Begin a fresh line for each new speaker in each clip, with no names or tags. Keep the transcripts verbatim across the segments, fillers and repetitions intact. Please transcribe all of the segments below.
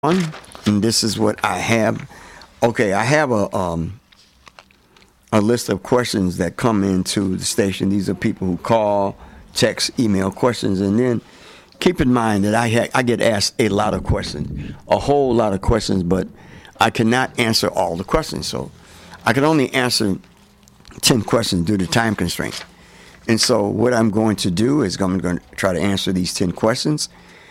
And this is what I have. Okay, I have a um, a list of questions that come into the station. These are people who call, text, email questions, and then keep in mind that I ha- I get asked a lot of questions, a whole lot of questions, but I cannot answer all the questions. So I can only answer ten questions due to time constraints. And so what I'm going to do is I'm going to try to answer these ten questions.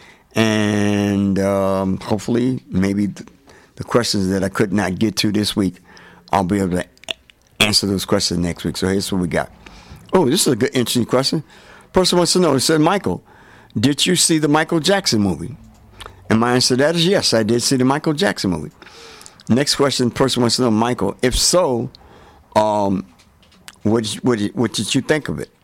And um, hopefully, maybe th- the questions that I could not get to this week, I'll be able to answer those questions next week. So here's what we got. Oh, this is a good, interesting question. Person wants to know, it said, Michael, did you see the Michael Jackson movie? And my answer to that is yes, I did see the Michael Jackson movie. Next question, person wants to know, Michael, if so, um, what did, you, what, did, what did you think of it?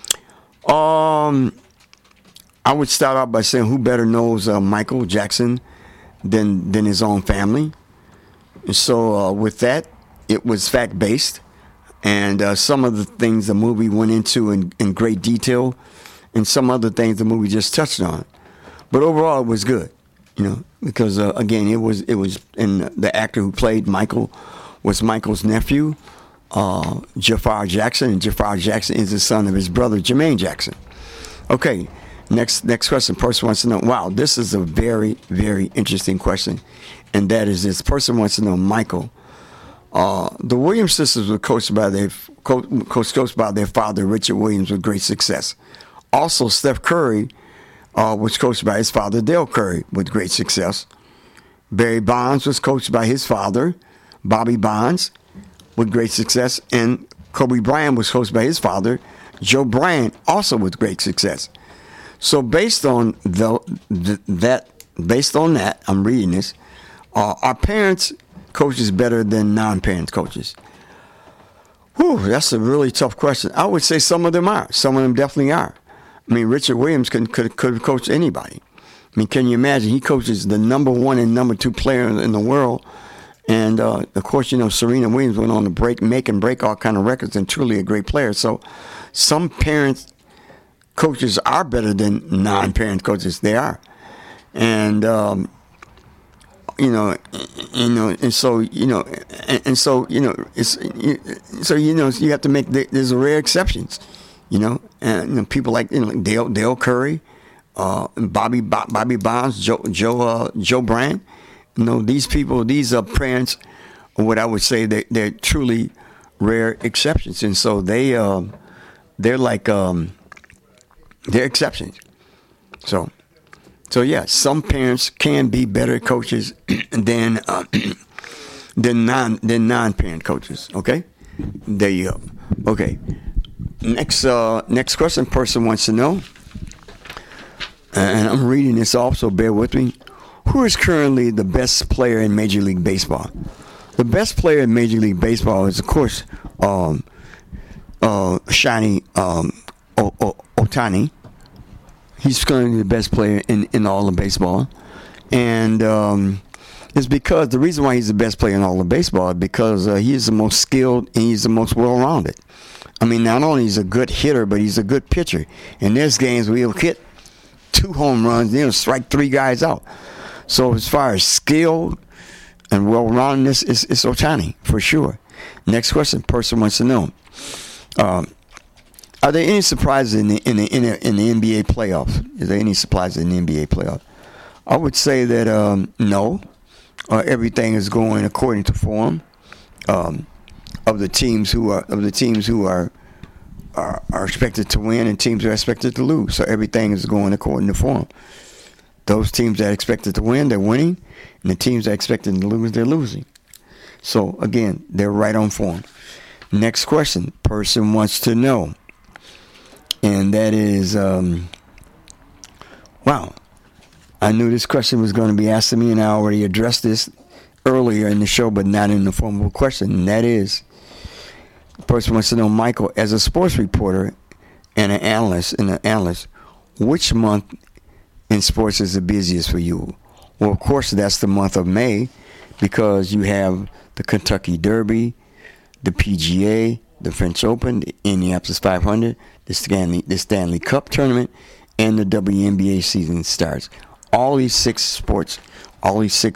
Um... I would start out by saying who better knows uh, Michael Jackson than than his own family. And so uh, with that, it was fact-based. And uh, some of the things the movie went into in, in great detail, and some other things the movie just touched on. But overall, it was good, you know, because, uh, again, it was, it was, and the actor who played Michael was Michael's nephew, uh, Jafar Jackson. And Jafar Jackson is the son of his brother, Jermaine Jackson. Okay. Next next question. Person wants to know, wow, this is a very, very interesting question. And that is this. Person wants to know, Michael, uh, the Williams sisters were coached by their co- coached, coached by their father, Richard Williams, with great success. Also, Steph Curry uh, was coached by his father, Dale Curry, with great success. Barry Bonds was coached by his father, Bobby Bonds, with great success. And Kobe Bryant was coached by his father, Joe Bryant, also with great success. So based on the, the, that, based on that, I'm reading this. Uh, are parents coaches better than non-parents coaches? Whew, that's a really tough question. I would say some of them are. Some of them definitely are. I mean, Richard Williams could could could coach anybody. I mean, can you imagine? He coaches the number one and number two player in the world, and uh, of course, you know, Serena Williams went on to break, make and break all kind of records, and truly a great player. So, some parents. Coaches are better than non-parent coaches. They are, and um, you know, you know, and so you know, and, and so you know, it's so you know, you have to make there's rare exceptions, you know, and you know, people like you know like Dale Dale Curry, uh, Bobby Bobby Bonds, Joe Joe uh, Joe Bryant. You know, these people, these are parents. What I would say they they're truly rare exceptions, and so they um, they're like. Um, They're exceptions. So, so yeah, some parents can be better coaches than uh, than non than non-parent coaches. Okay, there you go. Okay, next uh, next question. Person wants to know, and I'm reading this off, so bear with me. Who is currently the best player in Major League Baseball? The best player in Major League Baseball is, of course, um, uh, Shiny um, o- o- Otani. He's currently the best player in, in all of baseball. And um, it's because the reason why he's the best player in all of baseball is because uh, he is the most skilled and he's the most well-rounded. I mean, not only is he a good hitter, but he's a good pitcher. And there's games where he'll hit two home runs, you know, strike three guys out. So as far as skill and well-roundedness, it's, it's Otani, for sure. Next question. Person wants to know. Um, Are there any surprises in the in the in the, in the N B A playoffs? Is there any surprises in the N B A playoffs? I would say that um, no. Uh, everything is going according to form um, of the teams who are of the teams who are, are are expected to win and teams who are expected to lose. So everything is going according to form. Those teams that are expected to win, they're winning, and the teams that are expected to lose, they're losing. So again, they're right on form. Next question. Person wants to know. And that is, um, wow, I knew this question was going to be asked of me, and I already addressed this earlier in the show, but not in the form of a question. And that is, the person wants to know, Michael, as a sports reporter and an analyst, and an analyst, which month in sports is the busiest for you? Well, of course, that's the month of May, because you have the Kentucky Derby, the P G A, the French Open, the Indianapolis five hundred, the Stanley, the Stanley Cup tournament, and the W N B A season starts. All these six sports all these six